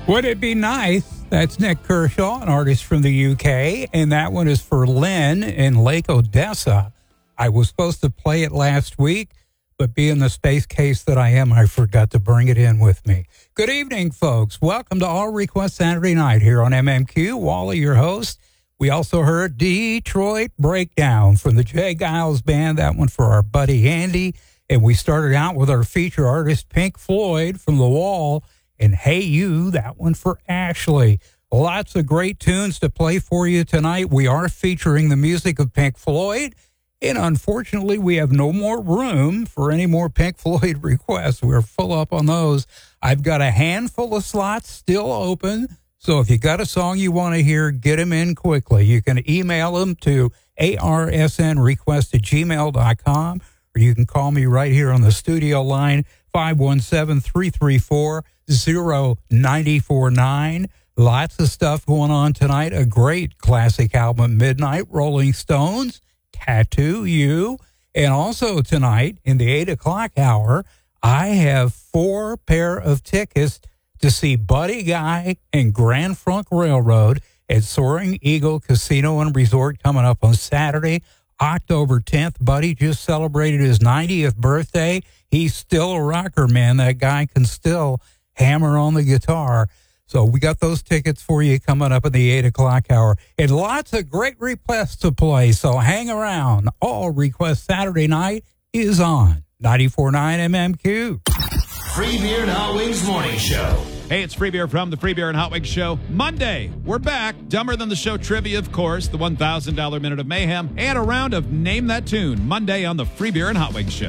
Would it be nice? That's Nick Kershaw, an artist from the UK, and that one is for Lynn in Lake Odessa. I was supposed to play it last week, but being the space case that I am, I forgot to bring it in with me. Good evening, folks. Welcome to All Request Saturday Night here on MMQ. Wally, your host. We also heard Detroit Breakdown from the Jay Giles Band, that one for our buddy Andy. And we started out with our feature artist, Pink Floyd from The Wall, and Hey You, that one for Ashley. Lots of great tunes to play for you tonight. We are featuring the music of Pink Floyd, and unfortunately, we have no more room for any more Pink Floyd requests. We're full up on those. I've got a handful of slots still open, so if you got a song you want to hear, get them in quickly. You can email them to arsnrequest@gmail.com, or you can call me right here on the studio line, 517-334-0949. Lots of stuff going on tonight. A great classic album, Midnight, Rolling Stones, Tattoo You. And also tonight, in the 8 o'clock hour, I have 4 pair of tickets to see Buddy Guy and Grand Funk Railroad at Soaring Eagle Casino and Resort coming up on Saturday, October 10th. Buddy just celebrated his 90th birthday. He's still a rocker, man. That guy can still hammer on the guitar. So we got those tickets for you coming up at the 8 o'clock hour. And lots of great requests to play, so hang around. All Request Saturday Night is on 94.9 MMQ. Free Beer and Hot Wings Morning Show. Hey, it's Free Beer from the Free Beer and Hot Wings Show. Monday, we're back. Dumber Than the Show trivia, of course, the $1,000 Minute of Mayhem, and a round of Name That Tune. Monday on the Free Beer and Hot Wings Show.